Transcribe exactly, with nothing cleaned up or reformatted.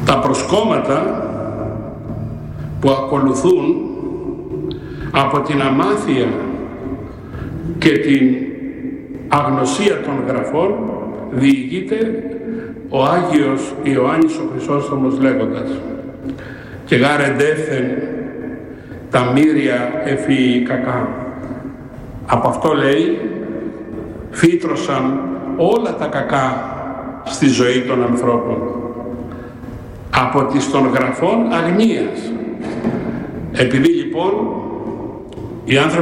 τα προσκόμματα που ακολουθούν από την αμάθεια και την αγνωσία των γραφών διηγείται ο Άγιος Ιωάννης ο Χρυσόστομος λέγοντας «Και γάρεντέφθεν τα μύρια εφή κακά». Από αυτό λέει φύτρωσαν όλα τα κακά στη ζωή των ανθρώπων από τις των γραφών αγνίας. Επειδή λοιπόν οι άνθρωποι